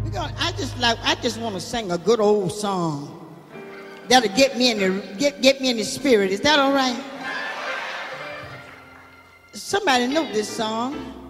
I just want to sing a good old song that'll get me in the spirit. Is that all right? Somebody know this song.